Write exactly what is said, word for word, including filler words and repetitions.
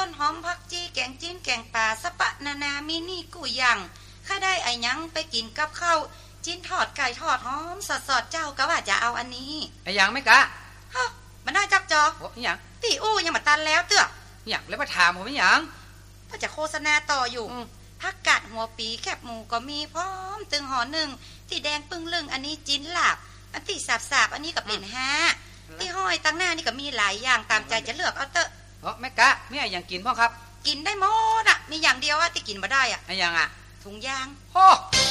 ต้นหอมผักจีแกงจีนแกงป่าสะปะนานามีนี่กูยังข้าได้ไอ้ยังไปกินกับข้าวจีนทอดไก่ทอดหอมสดๆเจ้าก็ว่าจะเอาอันนี้ไอ้ยังไม่กะฮะมันน่าจักจอโอ้ยังตีอู้ยังมาตันแล้วเตื้อยังแล้วมาถามผมไม่ยังก็จะโฆษณาต่ออยู่ผักกาดหัวปีแคบหมูก็มีพร้อมตึงห่อหนึ่งที่แดงปึ้งลึงอันนี้จิ้นหลาบอันที่สาบๆอันนี้กับเป็นห้าที่ห้อยตั้งหน้านี่ก็มีหลายอย่างตามใจจะเลือกเอาเตอะโอ้แม่กะไม่ไอ้ยังกินพ่อครับกินได้หมดอ่ะมีอย่างเดียวอ่ะที่กินมาได้อ่ะไอ้ยังอ่ะถุงยางโอ้